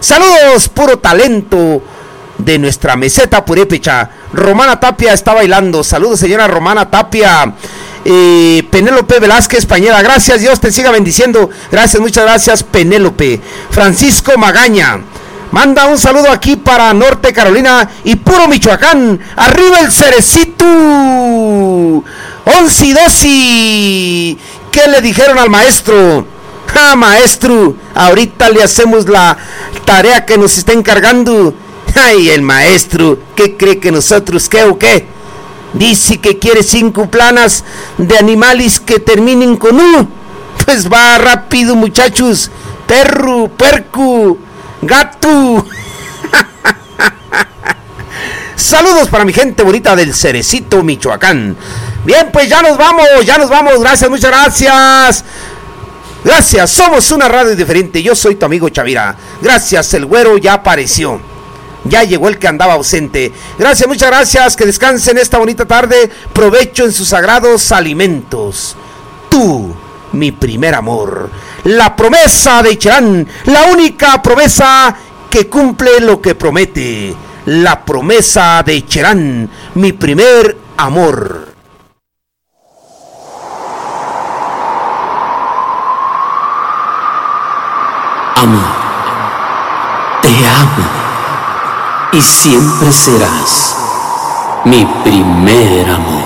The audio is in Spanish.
Saludos, puro talento de nuestra meseta purépecha. Romana Tapia está bailando. Saludos, señora Romana Tapia. Penélope Velázquez Pañeda, gracias, Dios te siga bendiciendo. Gracias, muchas gracias, Penélope. Francisco Magaña manda un saludo aquí para Norte Carolina y puro Michoacán. Arriba el Cerecito. 11 y 12. ¿Qué le dijeron al maestro? Maestro, ahorita le hacemos la tarea que nos está encargando. Ay, el maestro, ¿qué cree que nosotros qué o qué? Dice que quiere 5 planas de animales que terminen con U. Pues va rápido, muchachos. Perro, puerco, gato. Saludos para mi gente bonita del Cerecito, Michoacán. Bien, pues ya nos vamos. Gracias, muchas gracias. Gracias, somos una radio diferente. Yo soy tu amigo Chavira. Gracias, el güero ya apareció. Ya llegó el que andaba ausente. Gracias, muchas gracias. Que descansen esta bonita tarde. Provecho en sus sagrados alimentos. Tú, mi primer amor. La promesa de Cherán. La única promesa que cumple lo que promete. La promesa de Cherán. Mi primer amor. Amor, te amo y siempre serás mi primer amor.